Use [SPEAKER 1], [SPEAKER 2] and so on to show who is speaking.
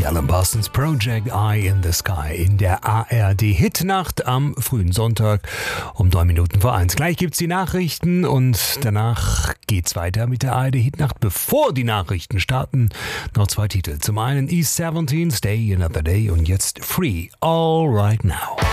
[SPEAKER 1] Die Alan Parsons Project, Eye in the Sky in der ARD-Hitnacht am frühen Sonntag um 1:03. Gleich gibt's die Nachrichten und danach geht's weiter mit der ARD-Hitnacht. Bevor die Nachrichten starten, noch zwei Titel. Zum einen E17, Stay Another Day und jetzt Free All Right Now.